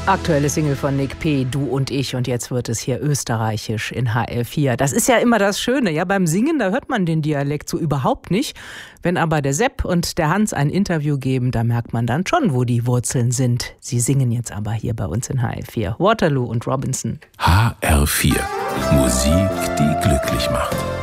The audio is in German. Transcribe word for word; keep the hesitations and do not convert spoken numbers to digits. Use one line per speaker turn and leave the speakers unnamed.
Aktuelle Single von Nick P., Du und ich. Und jetzt wird es hier österreichisch in H R vier. Das ist ja immer das Schöne, ja, beim Singen, da hört man den Dialekt so überhaupt nicht. Wenn aber der Sepp und der Hans ein Interview geben, da merkt man dann schon, wo die Wurzeln sind. Sie singen jetzt aber hier bei uns in H R vier. Waterloo und Robinson.
H R vier. Musik, die glücklich macht.